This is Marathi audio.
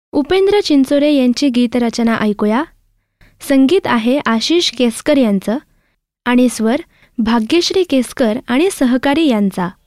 उपेंद्र चिंचोरे यांची गीतरचना ऐकूया. संगीत आहे आशिष केसकर यांचं आणि स्वर भाग्यश्री केसकर आणि सहकारी यांचा.